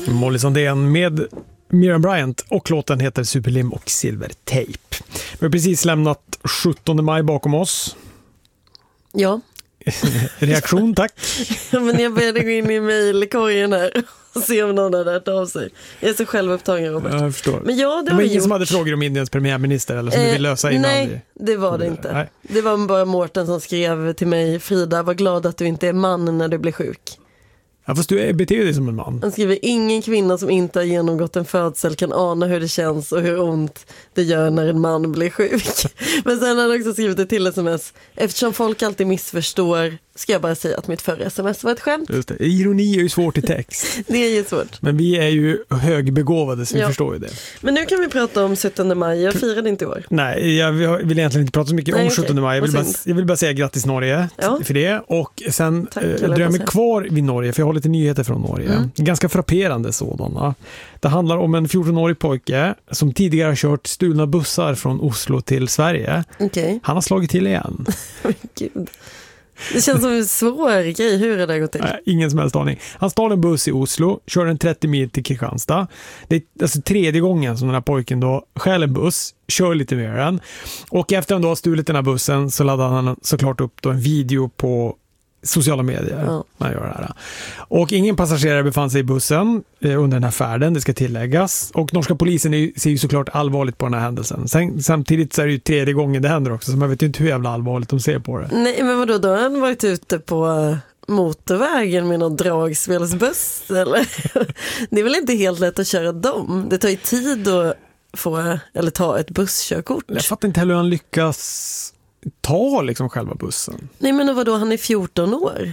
Molly Sandén med Miriam Bryant och låten heter Superlim och Silvertejp. Vi har precis lämnat 17 maj bakom oss. Ja. Reaktion, tack. Men jag började gå in i mejlkorgen här och se om någon hade hört av sig. Jag är så självupptagen, Robert. Jag förstår. Men ja, det var ingen gjort. som hade frågor om Indiens premiärminister eller som du vill lösa innan? Nej, det var det inte. Nej. Det var bara Mårten som skrev till mig: Frida, var glad att du inte är man när du blir sjuk. Ja, fast du beter dig som en man. Han skriver: ingen kvinna som inte har genomgått en födsel kan ana hur det känns och hur ont det gör när en man blir sjuk. Men sen har han också skrivit ett till sms: eftersom folk alltid missförstår ska jag bara säga att mitt förra sms var ett skämt. Just det. Ironi är ju svårt i text. Det är ju svårt. Men vi är ju högbegåvade så vi förstår ju det. Men nu kan vi prata om 17 maj. Jag firade inte i år. Nej, jag vill egentligen inte prata så mycket om 17 maj. Jag vill bara säga grattis Norge för det. Och sen drar jag mig kvar vid Norge, för jag har lite nyheter från Norge. Ganska frapperande sådana. Det handlar om en 14-årig pojke som tidigare har kört stulna bussar från Oslo till Sverige. Okay. Han har slagit till igen. Gud. Det känns som en svår grej. Hur har det gått till? Ingen som helst aning. Han stal en buss i Oslo, kör den 30 mil till Kristianstad. Det är alltså tredje gången som den här pojken då stjäl en buss, kör lite mer än. Och efter han då har stulit den här bussen så laddar han såklart upp då en video på sociala medier. Man gör det här. Och ingen passagerare befann sig i bussen under den här färden, det ska tilläggas. Och norska polisen ser ju såklart allvarligt på den här händelsen. Samtidigt så är det ju tredje gången det händer också, så man vet ju inte hur jävla allvarligt de ser på det. Nej, men vadå, då har han varit ute på motorvägen med någon dragspelsbuss, eller? Det är väl inte helt lätt att köra dem? Det tar ju tid att få, eller ta ett busskörkort. Jag fattar inte heller hur han lyckas ta liksom själva bussen. Nej, men vadå, han är 14 år.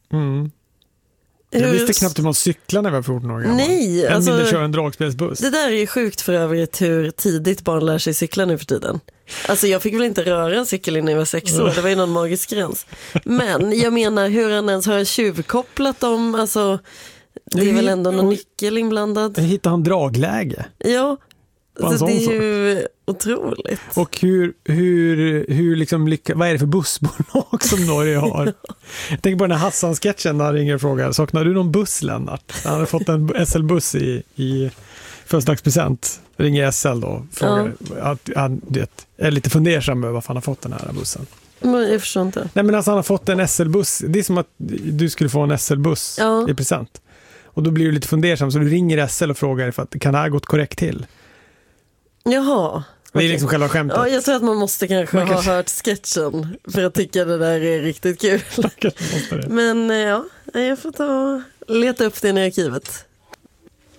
Jag visste knappt hur man cyklar när jag var 14 år gammal. Nej, alltså, mindre köra en dragspelsbuss. Det där är ju sjukt för övrigt hur tidigt barn lär sig cykla nu för tiden. Alltså jag fick väl inte röra en cykel innan jag var 6 år. Det var ju någon magisk gräns. Men jag menar, hur han ens har tjuvkopplat dem. Alltså, det är väl ändå någon nyckel inblandad. Hittar han dragläge? Ja, så det är ju otroligt. Och hur liksom vad är det för bussbolag som Norge har? Jag tänker på den här Hassan-sketchen där han ringer och frågar: saknar du någon buss, Lennart? Han har fått en SL-buss i födelsedagspresent. Ringer SL då, frågar att han är lite fundersam över varför han har fått den här bussen. Men jag förstår inte. Nej, men alltså han har fått en SL-buss. Det är som att du skulle få en SL-buss i present. Och då blir du lite fundersam, så du ringer SL och frågar för att kan det ha gått korrekt till? Jaha. Det är liksom själva skämtet. Ja, jag tror att man måste kanske ha hört sketchen för att tycka det där är riktigt kul. Men jag får ta och leta upp det i arkivet.